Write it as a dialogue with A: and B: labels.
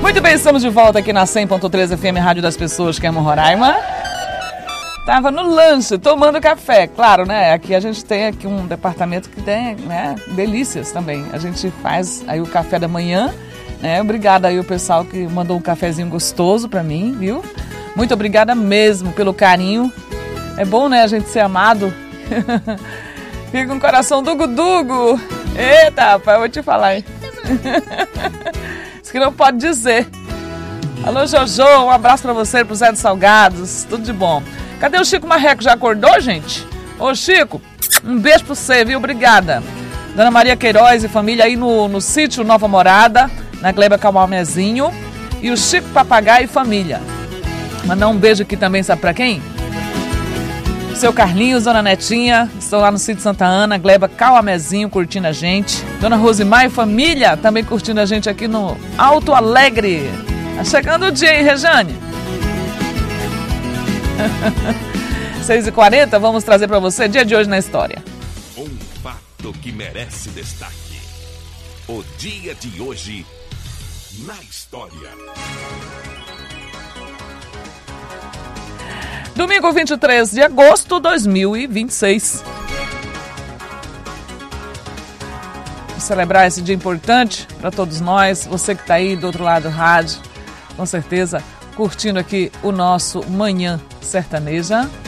A: Muito bem, estamos de volta aqui na 100.3 FM, Rádio das Pessoas, que é Roraima. Tava no lanche, tomando café, claro, né? Aqui a gente tem aqui um departamento que tem, né, delícias também. A gente faz aí o café da manhã, né? Obrigada aí o pessoal que mandou um cafezinho gostoso pra mim, viu? Muito obrigada mesmo pelo carinho. É bom, né, a gente ser amado. Fica com o coração dugo-dugo. Eita, rapaz, eu vou te falar, hein? Isso que não pode dizer. Alô, Jojo, um abraço pra você, pro Zé dos Salgados, tudo de bom. Cadê o Chico Marreco? Já acordou, gente? Ô, Chico, um beijo pra você, viu? Obrigada. Dona Maria Queiroz e família aí no sítio Nova Morada, na Gleba Calmamezinho. E o Chico Papagaio e família. Mandar um beijo aqui também, sabe pra quem? Seu Carlinhos, Dona Netinha, estão lá no sítio Santa Ana, Gleba Calmamezinho, curtindo a gente. Dona Rosimar e família, também curtindo a gente aqui no Alto Alegre. Tá chegando o dia, hein, Rejane? 6h40, vamos trazer para você dia de hoje na história.
B: Um fato que merece destaque. O dia de hoje na história.
A: Domingo 23 de agosto de 2026. Vamos celebrar esse dia importante para todos nós. Você que está aí do outro lado do rádio, com certeza curtindo aqui o nosso Manhã Sertaneja.